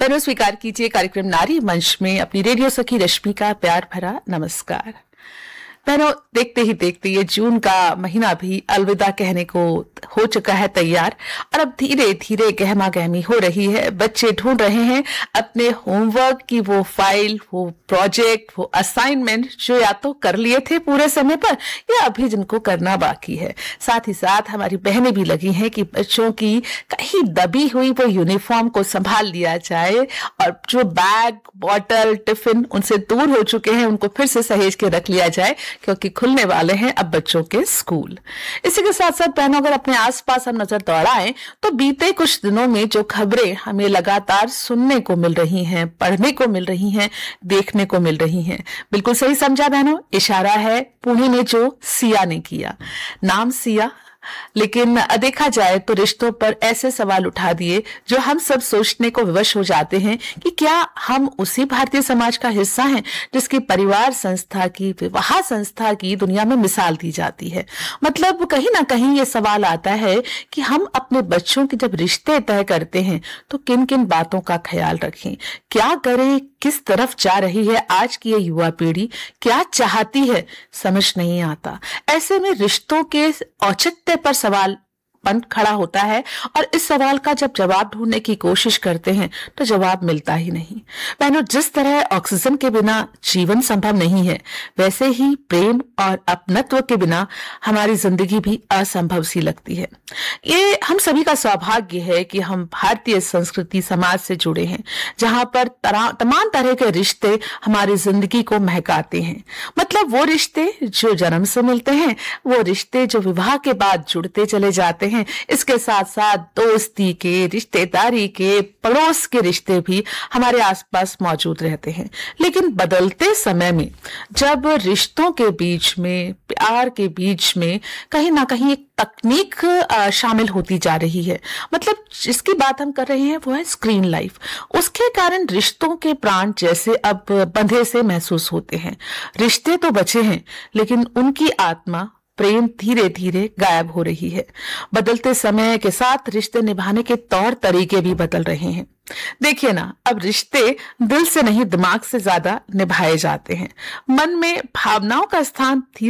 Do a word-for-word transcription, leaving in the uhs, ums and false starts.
बहनों, स्वीकार कीजिए कार्यक्रम नारी मंच में अपनी रेडियो सखी रश्मि का प्यार भरा नमस्कार। बहनों, देखते ही देखते ये जून का महीना भी अलविदा कहने को हो चुका है तैयार और अब धीरे धीरे गहमा गहमी हो रही है। बच्चे ढूंढ रहे हैं अपने होमवर्क की वो फाइल, वो प्रोजेक्ट, वो असाइनमेंट जो या तो कर लिए थे पूरे समय पर या अभी जिनको करना बाकी है। साथ ही साथ हमारी बहनें भी लगी हैं कि बच्चों की कहीं दबी हुई वो यूनिफॉर्म को संभाल लिया जाए और जो बैग, बॉटल, टिफिन उनसे दूर हो चुके हैं उनको फिर से सहेज के रख लिया जाए, क्योंकि खुलने वाले हैं अब बच्चों के स्कूल। इसी के साथ साथ बहनों, अगर अपने आसपास हम नजर दौड़ाएं तो बीते कुछ दिनों में जो खबरें हमें लगातार सुनने को मिल रही हैं, पढ़ने को मिल रही हैं, देखने को मिल रही हैं, बिल्कुल सही समझा बहनों, इशारा है पुणे में जो सिया ने किया। नाम सिया, लेकिन देखा जाए तो रिश्तों पर ऐसे सवाल उठा दिए जो हम सब सोचने को विवश हो जाते हैं कि क्या हम उसी भारतीय समाज का हिस्सा हैं जिसकी परिवार संस्था की, विवाह संस्था की दुनिया में मिसाल दी जाती है। मतलब कहीं ना कहीं ये सवाल आता है कि हम अपने बच्चों के जब रिश्ते तय करते हैं तो किन किन बातों का ख्याल रखें, क्या करें, किस तरफ जा रही है आज की ये युवा पीढ़ी, क्या चाहती है, समझ नहीं आता। ऐसे में रिश्तों के औचित्य पर सवाल बन खड़ा होता है और इस सवाल का जब जवाब ढूंढने की कोशिश करते हैं तो जवाब मिलता ही नहीं। बहनों, जिस तरह ऑक्सीजन के बिना जीवन संभव नहीं है, वैसे ही प्रेम और अपनत्व के बिना हमारी जिंदगी भी असंभव सी लगती है। ये हम सभी का सौभाग्य है कि हम भारतीय संस्कृति समाज से जुड़े हैं, जहां पर तमाम तरह के रिश्ते हमारी जिंदगी को महकाते हैं। मतलब वो रिश्ते जो जन्म से मिलते हैं, वो रिश्ते जो विवाह के बाद जुड़ते चले जाते हैं, इसके साथ साथ दोस्ती के, रिश्तेदारी के, पड़ोस के रिश्ते भी हमारे आसपास मौजूद रहते हैं। लेकिन बदलते समय में जब रिश्तों के बीच में, प्यार के बीच में कहीं ना कहीं एक तकनीक शामिल होती जा रही है, मतलब जिसकी बात हम कर रहे हैं वो है स्क्रीन लाइफ। उसके कारण रिश्तों के प्राण जैसे अब बंधे से महसूस होते हैं। रिश्ते तो बचे हैं लेकिन उनकी आत्मा, प्रेम धीरे धीरे गायब हो रही है। बदलते समय के साथ रिश्ते निभाने के तौर तरीके भी बदल रहे हैं। देखिए ना, अब रिश्ते दिल से नहीं दिमाग से ज्यादा निभाए जाते हैं। मन में भावनाओं का स्थान धीरे